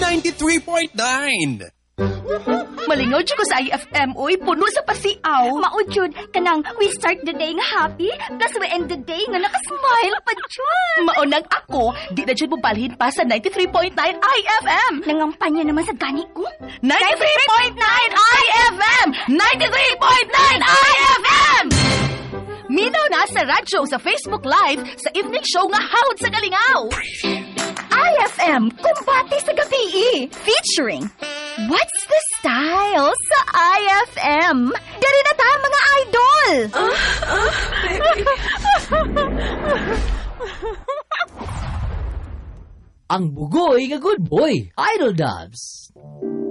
93.9. Malingaw dyan ko sa IFM, uy. Puno sa pasiaw. Maudjud, kanang we start the day nga happy, plus we end the day nga nakasmile pa dyan. Maunang ako, di na dyan mo balhin pa sa 93.9 IFM. Nangampanya naman sa gani ko. 93.9 IFM! 93.9 IFM! Minaw na sa radyo, sa Facebook Live, sa evening show nga Hawd sa Galingaw. IFM, kumbati sa gabi. Featuring What's the Style sa IFM? Dari na ta, mga idol! Ang bugoy nga good boy, Idol Dubs.